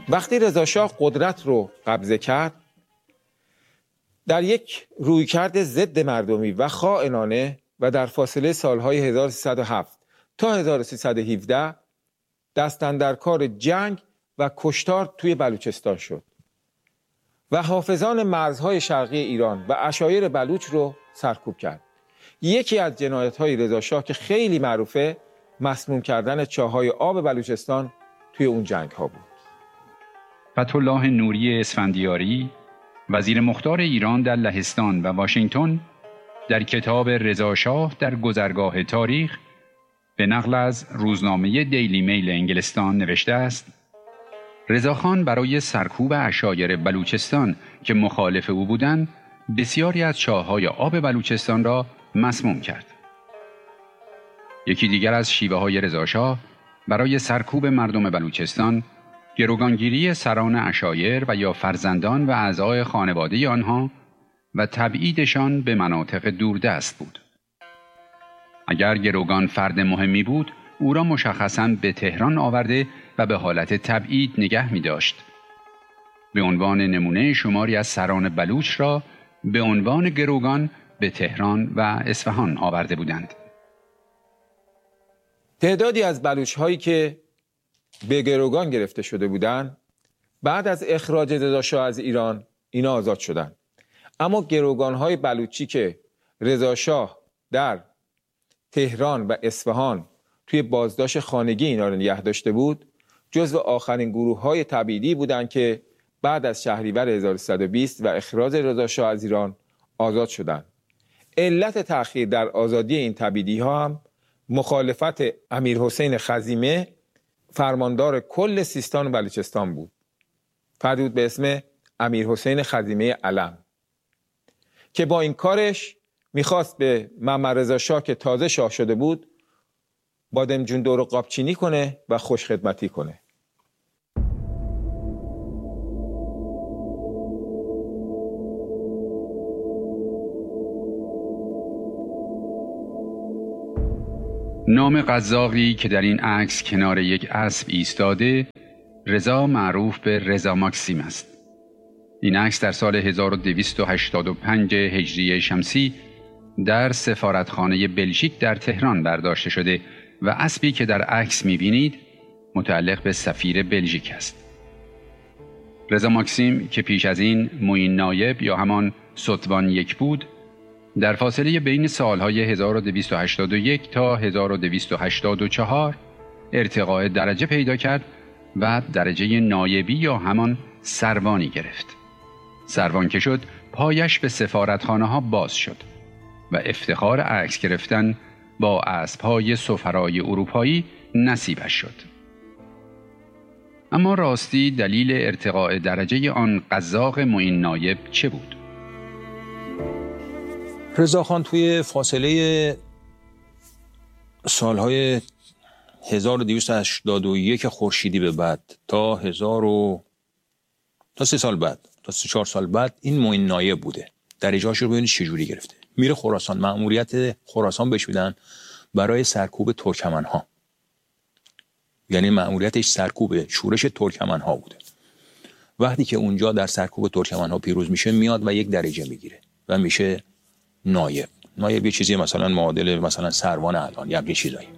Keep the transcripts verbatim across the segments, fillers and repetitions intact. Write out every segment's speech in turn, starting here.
وقتی رضاشاه قدرت رو قبضه کرد، در یک رویکرد ضد مردمی و خائنانه و در فاصله سالهای هزار و سیصد و هفت تا هزار و سیصد و هفده دست اندر کار جنگ و کشتار توی بلوچستان شد و حافظان مرزهای شرقی ایران و عشایر بلوچ رو سرکوب کرد. یکی از جنایت‌های رضاشاه که خیلی معروفه، مسموم کردن چاهای آب بلوچستان توی اون جنگ‌ها بود. فتح‌الله نوری اسفندیاری، وزیر مختار ایران در لهستان و واشنگتن، در کتاب رضاشاه در گذرگاه تاریخ به نقل از روزنامه دیلی میل انگلستان نوشته است: رضاخان برای سرکوب عشایر بلوچستان که مخالف او بودند، بسیاری از چاه‌های آب بلوچستان را مسموم کرد. یکی دیگر از شیوه‌های رضاشاه برای سرکوب مردم بلوچستان، گروگانگیری سران عشایر و یا فرزندان و اعضای خانواده آنها و تبعیدشان به مناطق دوردست بود. اگر گروگان فرد مهمی بود، او را مشخصاً به تهران آورده و به حالت تبعید نگه می داشت. به عنوان نمونه شماری از سران بلوچ را به عنوان گروگان به تهران و اصفهان آورده بودند. تعدادی از بلوچ هایی که به گروگان گرفته شده بودند، بعد از اخراج رضاشاه از ایران اینا آزاد شدند. اما گروگان های بلوچی که رضاشاه در تهران و اصفهان توی بازداشت خانگی اینا رو نگه داشته بود، جزو آخرین گروه های تبعیدی بودند که بعد از شهریور هزار و سیصد و بیست و اخراج رضاشاه از ایران آزاد شدند. علت تأخیر در آزادی این تبعیدی ها هم مخالفت امیرحسین خزیمه، فرماندار کل سیستان و بلوچستان بود. فردی بود به اسم امیرحسین خزیمه علم که با این کارش میخواست به محمد رضا شاه که تازه شاه شده بود بادمجون دور و قابچینی کنه و خوشخدمتی کنه. نام قزاقی که در این عکس کنار یک اسب ایستاده، رضا معروف به رضا ماکسیم است. این عکس در سال هزار و دویست و هشتاد و پنج هجری شمسی در سفارتخانه بلژیک در تهران برداشته شده و اسبی که در عکس می‌بینید متعلق به سفیر بلژیک است. رضا ماکسیم که پیش از این معین نایب یا همان ستوان یک بود، در فاصله بین سالهای هزار و دویست و هشتاد و یک تا هزار و دویست و هشتاد و چهار ارتقاء درجه پیدا کرد و درجه نایبی یا همان سروانی گرفت. سروان که شد، پایش به سفارتخانه ها باز شد و افتخار عکس گرفتن با اسب‌های سفرای اروپایی نصیبش شد. اما راستی دلیل ارتقاء درجه آن قزاق معین نایب چه بود؟ رضاخان توی فاصله سالهای هزار و دویست و هشتاد و یک خورشیدی به بعد تا هزار و تا سه سال بعد تا سه چهار سال بعد این معین نایب بوده. درجه‌اش رو ببینید چجوری گرفته. میره خراسان، مأموریت خراسان بهش میدن برای سرکوب ترکمن‌ها. یعنی مأموریتش سرکوب شورش ترکمن‌ها بوده. وقتی که اونجا در سرکوب ترکمن‌ها پیروز میشه، میاد و یک درجه میگیره و میشه نایب. نایب یه چیزی مثلا معادل مثلا سروان الان یا یه چیزایی.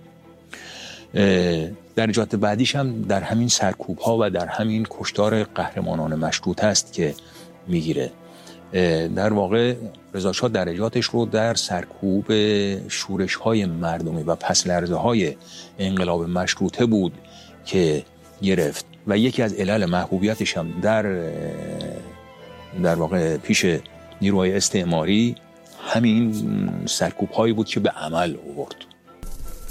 درجات بعدیش هم در همین سرکوب ها و در همین کشتار قهرمانان مشروطه است که میگیره. در واقع رضا شاه درجاتش رو در سرکوب شورش های مردمی و پس لرزه های انقلاب مشروطه بود که گرفت و یکی از علل محبوبیتش هم در در واقع پیش نیروهای استعماری همین سرکوب هایی بود که به عمل آورد.